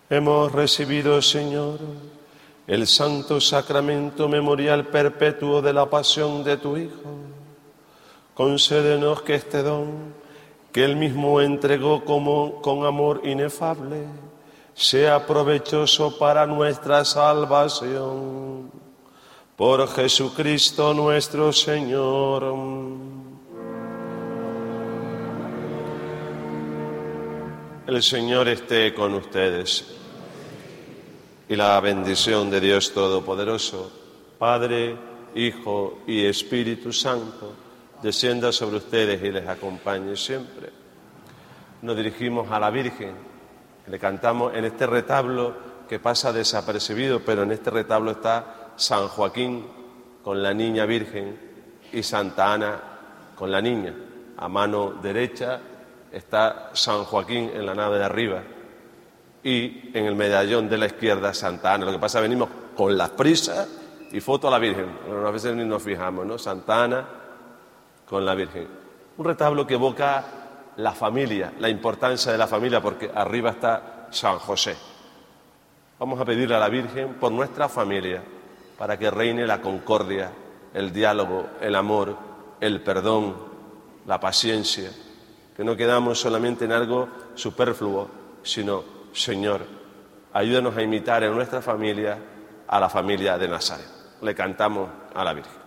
Hemos recibido, Señor, el santo sacramento memorial perpetuo de la pasión de tu Hijo. Concédenos que este don, que Él mismo entregó con amor inefable, sea provechoso para nuestra salvación. Por Jesucristo nuestro Señor. El Señor esté con ustedes. Y la bendición de Dios Todopoderoso, Padre, Hijo y Espíritu Santo, descienda sobre ustedes y les acompañe siempre. Nos dirigimos a la Virgen, le cantamos en este retablo que pasa desapercibido, pero en este retablo está San Joaquín con la niña Virgen y Santa Ana con la niña. A mano derecha está San Joaquín en la nave de arriba y en el medallón de la izquierda Santa Ana. Lo que pasa es que venimos con las prisas y foto a la Virgen. Bueno, a veces ni nos fijamos, ¿no? Santa Ana con la Virgen. Un retablo que evoca la familia, la importancia de la familia, porque arriba está San José. Vamos a pedirle a la Virgen por nuestra familia, para que reine la concordia, el diálogo, el amor, el perdón, la paciencia, que no quedamos solamente en algo superfluo, sino, Señor, ayúdanos a imitar en nuestra familia a la familia de Nazaret. Le cantamos a la Virgen.